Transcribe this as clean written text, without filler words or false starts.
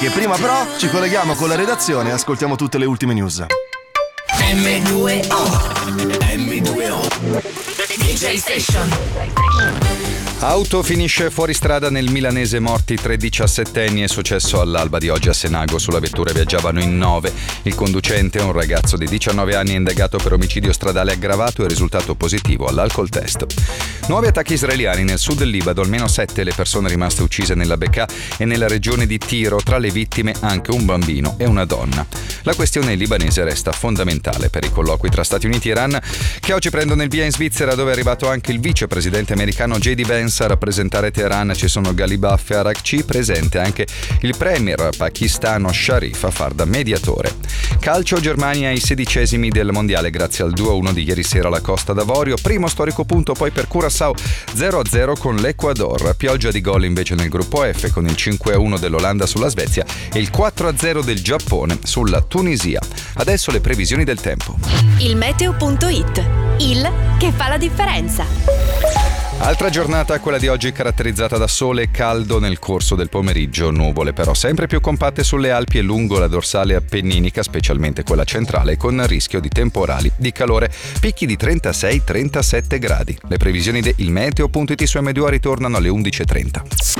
E prima però ci colleghiamo con la redazione e ascoltiamo tutte le ultime news. M2O DJ Station. Auto finisce fuori strada nel milanese, morti 3 diciassettenni. È successo all'alba di oggi a Senago. Sulla vettura viaggiavano in 9. Il conducente, un ragazzo di 19 anni, è indagato per omicidio stradale aggravato e risultato positivo all'alcol test. Nuovi attacchi israeliani nel sud del Libano, almeno 7 le persone rimaste uccise nella Bekaa e nella regione di Tiro, tra le vittime anche un bambino e una donna. La questione libanese resta fondamentale per i colloqui tra Stati Uniti e Iran, che oggi prendono il via in Svizzera, dove è arrivato anche il vicepresidente americano J.D. Vance a rappresentare Teheran. Ci sono Ghalibaf e Arakci, presente anche il premier pakistano Sharif a far da mediatore. Calcio, Germania ai 16esimi del mondiale grazie al 2-1 di ieri sera alla Costa d'Avorio. Primo storico punto poi per Curaçao, 0-0 con l'Ecuador. Pioggia di gol invece nel gruppo F con il 5-1 dell'Olanda sulla Svezia e il 4-0 del Giappone sulla Tunisia. Adesso le previsioni del tempo. Il meteo.it, il che fa la differenza. Altra giornata, quella di oggi, caratterizzata da sole e caldo nel corso del pomeriggio, nuvole però sempre più compatte sulle Alpi e lungo la dorsale appenninica, specialmente quella centrale, con rischio di temporali di calore, picchi di 36-37 gradi. Le previsioni del meteo.it su M2 ritornano alle 11.30.